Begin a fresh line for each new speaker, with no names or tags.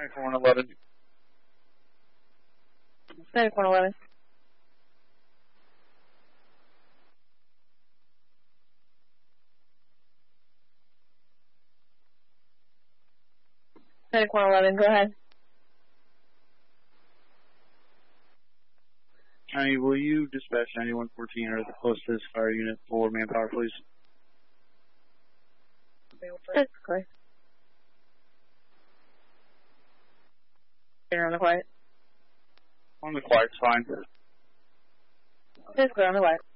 9411.
9411. 9411, go ahead.
Hi, will you dispatch 9114 or the closest fire unit for manpower, please?
That's clear. You're on the quiet.
On the quiet's fine.
That's clear on the quiet.